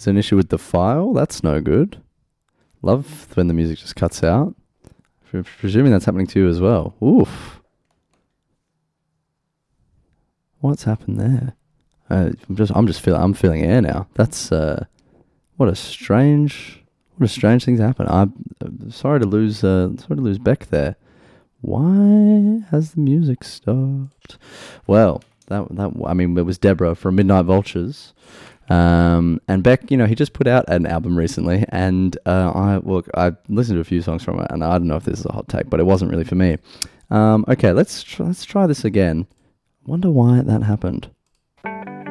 It's an issue with the file. That's no good. Love when the music just cuts out. Presuming that's happening to you as well. Oof. What's happened there? I'm feeling air now. That's what a strange thing to happen. I'm sorry to lose Beck there. Why has the music stopped? Well, it was Deborah from Midnight Vultures. And Beck, he just put out an album recently, and I listened to a few songs from it, and I don't know if this is a hot take, but it wasn't really for me. Okay, let's try this again. Wonder why that happened.